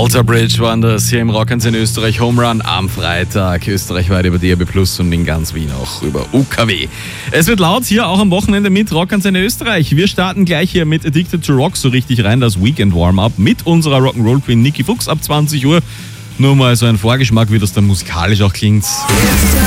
Alter Bridge waren das hier im Rock'n'Sinn Österreich Home Run am Freitag. Österreichweit über DAB+ und in ganz Wien auch über UKW. Es wird laut hier auch am Wochenende mit Rock'n'Sinn Österreich. Wir starten gleich hier mit Addicted to Rock so richtig rein, das Weekend Warm-Up mit unserer Rock'n'Roll Queen Niki Fuchs ab 20 Uhr. Nur mal so ein Vorgeschmack, wie das dann musikalisch auch klingt.